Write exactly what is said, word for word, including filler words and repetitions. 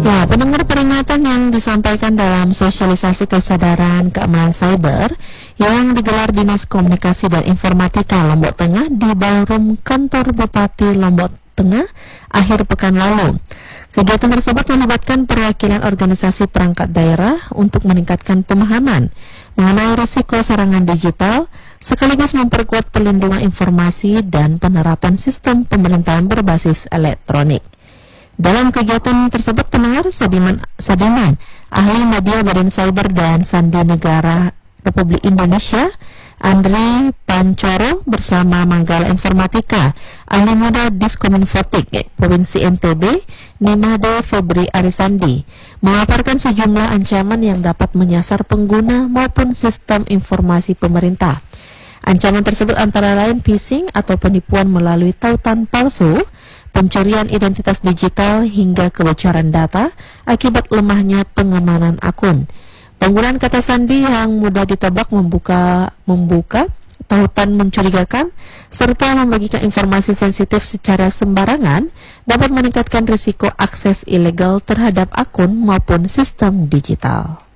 Ya, pendengar, peringatan yang disampaikan dalam sosialisasi kesadaran keamanan cyber yang digelar Dinas Komunikasi dan Informatika Lombok Tengah di ballroom kantor Bupati Lombok Tengah akhir pekan lalu. Kegiatan tersebut melibatkan perwakilan organisasi perangkat daerah untuk meningkatkan pemahaman mengenai risiko serangan digital, sekaligus memperkuat perlindungan informasi dan penerapan sistem pemerintahan berbasis elektronik. Dalam kegiatan tersebut, pendengar, Sadiman, Sadiman, ahli media Badan Cyber dan Sandi Negara Republik Indonesia, Andri Pancoro bersama Manggala Informatika, ahli muda Diskominfotik Provinsi N T B, Nimade Febri Arisandi, memaparkan sejumlah ancaman yang dapat menyasar pengguna maupun sistem informasi pemerintah. Ancaman tersebut antara lain phishing atau penipuan melalui tautan palsu, pencurian identitas digital hingga kebocoran data akibat lemahnya pengamanan akun. Penggunaan kata sandi yang mudah ditebak membuka membuka tautan mencurigakan serta membagikan informasi sensitif secara sembarangan dapat meningkatkan risiko akses ilegal terhadap akun maupun sistem digital.